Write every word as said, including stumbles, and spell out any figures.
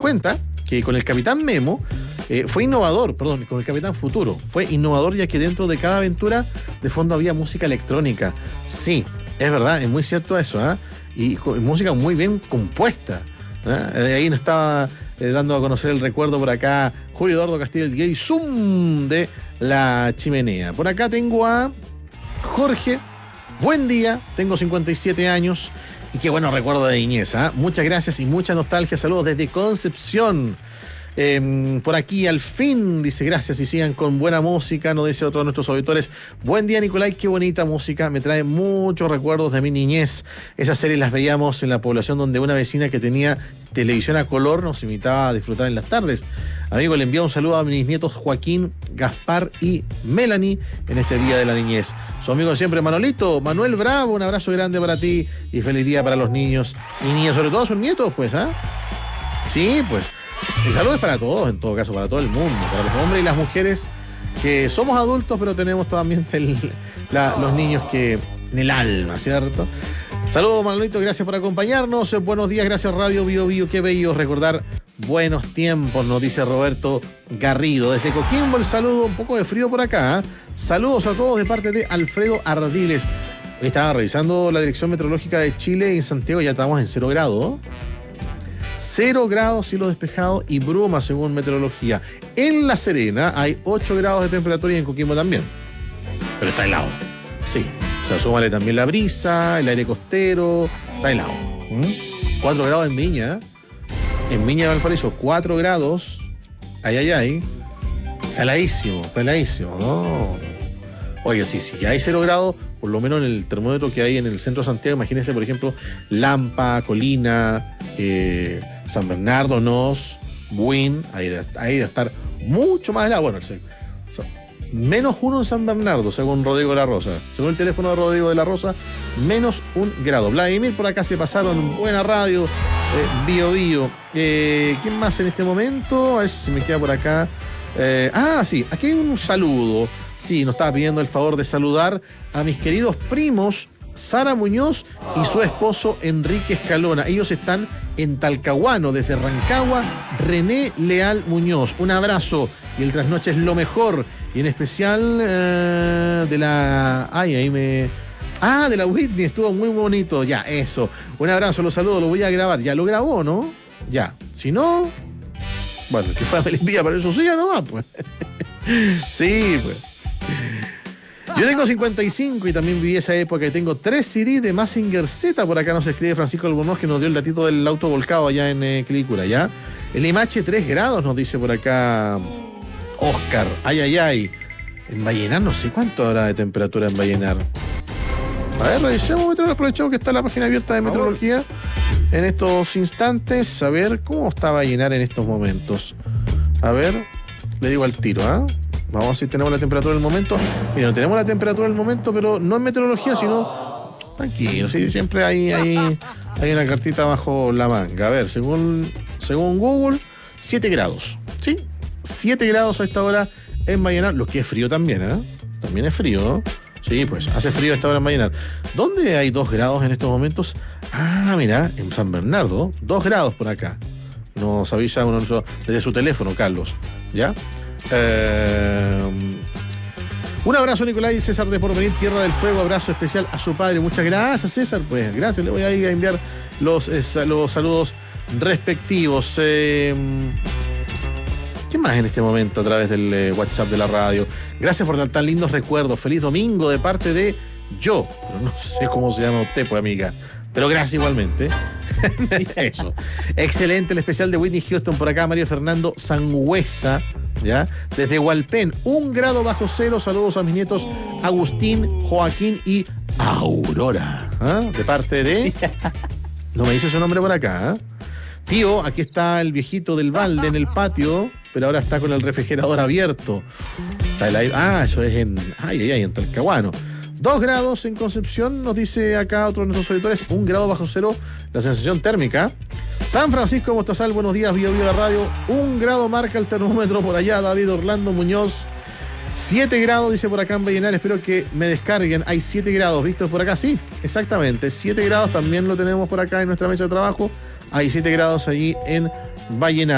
cuenta que con el Capitán Memo eh, fue innovador, perdón, con el Capitán Futuro, fue innovador ya que dentro de cada aventura de fondo había música electrónica. Sí, es verdad, es muy cierto eso, ¿eh? Y con, música muy bien compuesta. ¿eh? Ahí nos estaba eh, dando a conocer el recuerdo por acá Julio Eduardo Castillo, el gay Zoom de La Chimenea. Por acá tengo a Jorge. Buen día, tengo cincuenta y siete años y qué bueno recuerdo de niñez. ¿eh? Muchas gracias y mucha nostalgia. Saludos desde Concepción. Eh, por aquí al fin dice gracias y sigan con buena música, nos dice otro de nuestros auditores. Buen día Nicolai, qué bonita música, me trae muchos recuerdos de mi niñez. Esas series las veíamos en la población donde una vecina que tenía televisión a color nos invitaba a disfrutar en las tardes. Amigo, le envío un saludo a mis nietos Joaquín, Gaspar y Melanie en este día de la niñez. Su amigo siempre Manolito, Manuel Bravo, un abrazo grande para ti y feliz día para los niños y niñas, sobre todo sus nietos, pues, ¿ah? ¿eh? Sí, pues. El saludo es para todos, en todo caso, para todo el mundo, para los hombres y las mujeres que somos adultos, pero tenemos también el, la, los niños que en el alma, ¿cierto? Saludos, Manolito, gracias por acompañarnos. Buenos días, gracias Radio Bio Bio, qué bello recordar buenos tiempos, nos dice Roberto Garrido. Desde Coquimbo el saludo, un poco de frío por acá. ¿eh? Saludos a todos de parte de Alfredo Ardiles. Hoy estaba revisando la Dirección Meteorológica de Chile y en Santiago ya estamos en cero grados. Cero grados, cielo despejado y bruma según meteorología. En La Serena hay ocho grados de temperatura y en Coquimbo también. Pero está helado. Sí. O sea, súmale también la brisa, el aire costero. Está helado. ¿Mm? cuatro grados en Viña. En Viña de Valparaíso, cuatro grados. Ay, ay, ay. Está heladísimo, está heladísimo, ¿no? Oye, sí, sí, ya hay cero grados, por lo menos en el termómetro que hay en el centro de Santiago. Imagínense, por ejemplo, Lampa, Colina, eh, San Bernardo, Nos, Buin, ahí de, ahí de estar mucho más helado. Bueno, o sea, menos uno en San Bernardo, según Rodrigo de la Rosa. Según el teléfono de Rodrigo de la Rosa, menos un grado. Vladimir, por acá se pasaron, buena radio, eh, Bio Bio. Eh, ¿Quién más en este momento? A ver si se me queda por acá. Eh, ah, sí, aquí hay un saludo. Sí, nos estaba pidiendo el favor de saludar a mis queridos primos Sara Muñoz y su esposo Enrique Escalona. Ellos están en Talcahuano, desde Rancagua, René Leal Muñoz. Un abrazo y el trasnoche es lo mejor. Y en especial eh, de la... Ay, ahí me... Ah, de la Whitney, estuvo muy bonito. Ya, eso. Un abrazo, los saludo, lo voy a grabar. Ya lo grabó, ¿no? Ya. Si no... Bueno, que fue a feliz día, pero eso sí, ya no va, pues. Sí, pues. Yo tengo cincuenta y cinco y también viví esa época y tengo tres C D de Mazinger Z. Por acá nos escribe Francisco Albornoz, que nos dio el datito del auto volcado allá en eh, Quilicura, ¿ya? El Limache tres grados, nos dice por acá Oscar. Ay, ay, ay. En Vallenar no sé cuánto habrá de temperatura en Vallenar. A ver, revisemos, aprovechamos que está la página abierta de meteorología en estos instantes. A ver, ¿cómo está Vallenar en estos momentos? A ver, le digo al tiro, ¿ah? ¿eh? Vamos a ver si tenemos la temperatura del momento. Mira, no tenemos la temperatura del momento, pero no en meteorología, sino tranquilo. Sí, siempre hay, hay, hay una cartita bajo la manga. A ver, según, según Google, siete grados. ¿Sí? siete grados a esta hora en Vallenar, lo que es frío también, ¿eh? También es frío, ¿no? Sí, pues hace frío a esta hora en Vallenar. ¿Dónde hay dos grados en estos momentos? Ah, mira, en San Bernardo, dos grados por acá. Nos avisa uno desde su teléfono, Carlos. ¿Ya? Eh, un abrazo, Nicolai y César de Porvenir, Tierra del Fuego. Abrazo especial a su padre. Muchas gracias, César. Pues gracias, le voy a ir a enviar los, eh, los saludos respectivos. Eh, ¿Qué más en este momento a través del eh, WhatsApp de la radio? Gracias por tan, tan lindos recuerdos. Feliz domingo de parte de yo. Pero no sé cómo se llama usted, pues, amiga. Pero gracias igualmente. Eso. Excelente el especial de Whitney Houston por acá, Mario Fernando Sangüesa, ¿ya? Desde Hualpén, un grado bajo cero. Saludos a mis nietos Agustín, Joaquín y Aurora. ¿Ah? De parte de... No me dice su nombre por acá. ¿eh? Tío, aquí está el viejito del balde en el patio, pero ahora está con el refrigerador abierto. Está el aire... Ah, eso es en... Ay, ay, ay, en Talcahuano. Dos grados en Concepción, nos dice acá otro de nuestros auditores, un grado bajo cero, la sensación térmica. San Francisco Mostazal, buenos días, Bio Bio la radio. Un grado marca el termómetro por allá, David Orlando Muñoz. Siete grados, dice por acá en Vallenar, espero que me descarguen. Hay siete grados, ¿visto por acá? Sí, exactamente. Siete grados también lo tenemos por acá en nuestra mesa de trabajo. Hay siete grados allí en Vallenar.